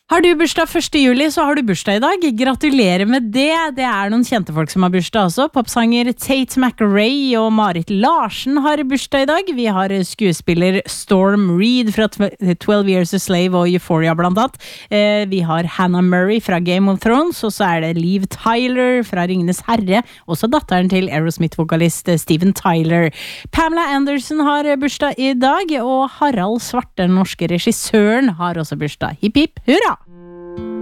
Har du bursdag 1. juli, så har du bursdag i dag. Gratulerer med det. Det noen kjente folk som har bursdag også. Popsanger Tate McRae og Marit Larsen har bursdag i dag. Vi har skuespiller Storm Reed fra 12 Years a Slave og Euphoria blant annet. Vi har Hannah Murray fra Game of Thrones, og så det Liv Tyler fra Ringenes Herre, også datteren til Aerosmith-vokalist Steven Tyler. Pamela Anderson har bursdag i dag, og Harald Svart, den norske regissøren, har også bursdag. Hipp hipp, hurra!